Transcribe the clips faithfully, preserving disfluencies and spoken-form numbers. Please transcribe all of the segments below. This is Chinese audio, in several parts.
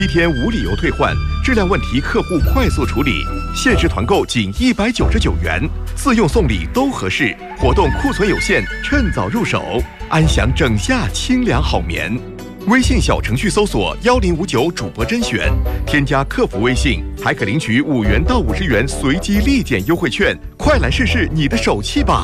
一天无理由退换，质量问题客户快速处理，限时团购仅一百九十九元，自用送礼都合适，活动库存有限，趁早入手，安享整夏清凉好眠。微信小程序搜索幺零五九主播甄选，添加客服微信，还可领取五元到五十元随机立减优惠券，快来试试你的手气吧！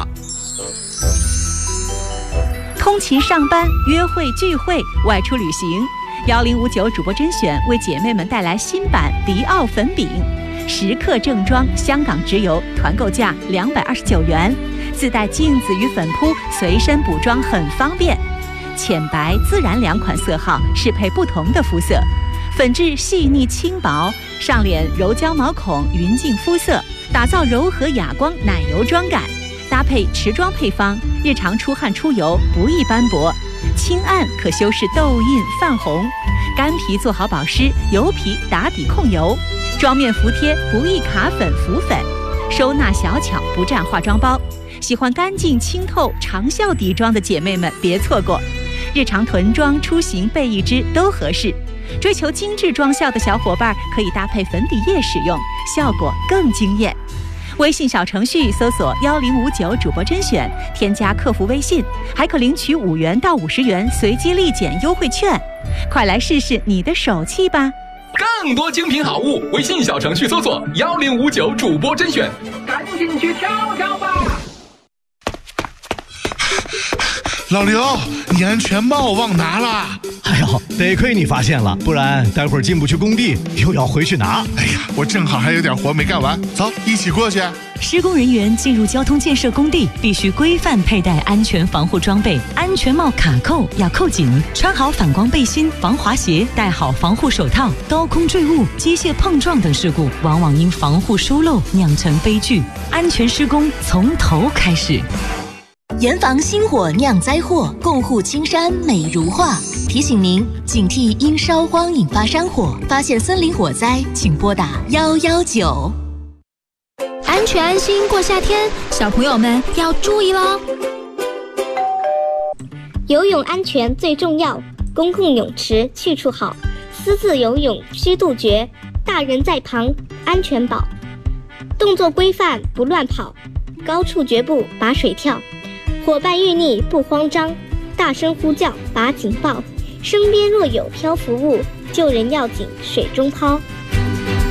通勤上班、约会聚会、外出旅行。幺零五九主播甄选为姐妹们带来新版迪奥粉饼，十克正装，香港直邮，团购价两百二十九元，自带镜子与粉扑，随身补妆很方便。浅白、自然两款色号适配不同的肤色，粉质细腻轻薄，上脸柔焦毛孔，匀净肤色，打造柔和哑光奶油妆感。搭配持妆配方，日常出汗出油不易斑驳。轻按可修饰痘印泛红，干皮做好保湿，油皮打底控油，妆面服帖不易卡粉浮粉，收纳小巧不占化妆包。喜欢干净清透长效底妆的姐妹们别错过，日常囤妆出行备一支都合适。追求精致妆效的小伙伴可以搭配粉底液使用，效果更惊艳。微信小程序搜索幺零五九主播甄选，添加客服微信，还可领取五元到五十元随机立减优惠券，快来试试你的手气吧！ 更多精品好物，微信小程序搜索幺零五九主播甄选，赶紧去挑挑吧！ 老刘，你安全帽忘拿了。 哎呦，得亏你发现了，不然待会儿进不去工地，又要回去拿。 哎呀，我正好还有点活没干完，走，一起过去。 施工人员进入交通建设工地，必须规范佩戴安全防护装备，安全帽卡扣要扣紧，穿好反光背心、防滑鞋，戴好防护手套。高空坠物、机械碰撞等事故，往往因防护疏漏酿成悲剧。安全施工从头开始。 严防星火酿灾祸，共护青山美如画。提醒您警惕因烧荒引发山火，发现森林火灾，请拨打一一九。 安全安心过夏天，小朋友们要注意喽！ 游泳安全最重要，公共泳池去处好，私自游泳需杜绝，大人在旁安全保。动作规范不乱跑，高处绝不拔水跳。伙伴遇溺不慌张，大声呼叫拔警报，身边若有漂浮物，救人要紧水中抛。